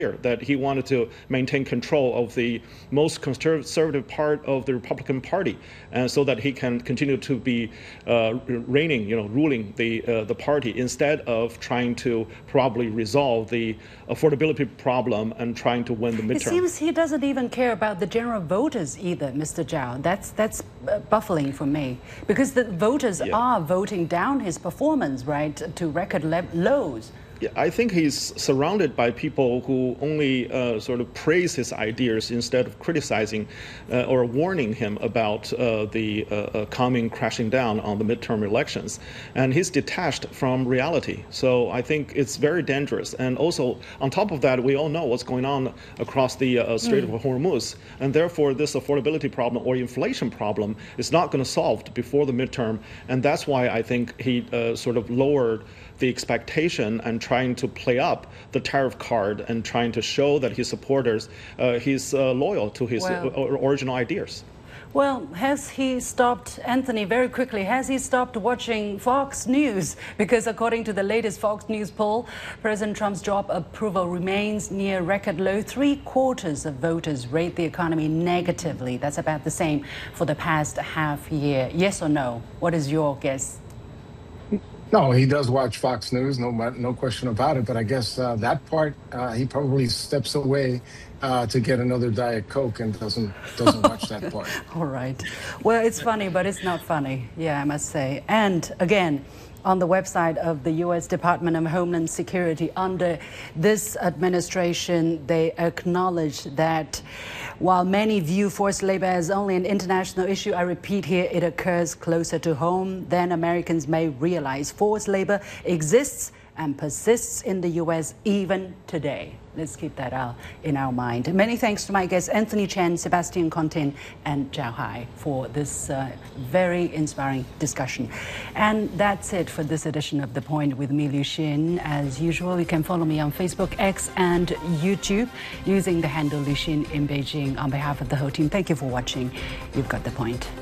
that he wanted to maintain control of the most conservative part of the Republican Party, and so that he can continue to be reigning, ruling the party, instead of trying to probably resolve the affordability problem and trying to win the midterm. It seems he doesn't even care about the general voters either, Mr. Zhao. That's baffling for me, because the voters are voting down his performance, right, to record lows. Yeah, I think he's surrounded by people who only sort of praise his ideas instead of criticizing or warning him about the coming crashing down on the midterm elections. And he's detached from reality. So I think it's very dangerous. And also, on top of that, we all know what's going on across the Strait of Hormuz. And therefore, this affordability problem or inflation problem is not going to solve before the midterm. And that's why I think he sort of lowered the expectation and trying to play up the tariff card and trying to show that his supporters, he's loyal to his original ideas. Well, has he stopped, Anthony, very quickly, has he stopped watching Fox News? Because according to the latest Fox News poll, President Trump's job approval remains near record low. 3/4 of voters rate the economy negatively. That's about the same for the past half year. Yes or no? What is your guess? No, he does watch Fox News, no question about it. But I guess that part, he probably steps away to get another Diet Coke and doesn't watch that part. All right. Well, it's funny, but it's not funny. Yeah, I must say. And again, on the website of the U.S. Department of Homeland Security, under this administration, they acknowledge that while many view forced labor as only an international issue, I repeat here, it occurs closer to home than Americans may realize. Forced labor exists and persists in the U.S. even today. Let's keep that in our mind. Many thanks to my guests, Anthony Chen, Sebastian Contin, and Zhao Hai, for this very inspiring discussion. And that's it for this edition of The Point with me, Liu Xin. As usual, you can follow me on Facebook, X, and YouTube using the handle Liu Xin in Beijing. On behalf of the whole team, thank you for watching. You've got The Point.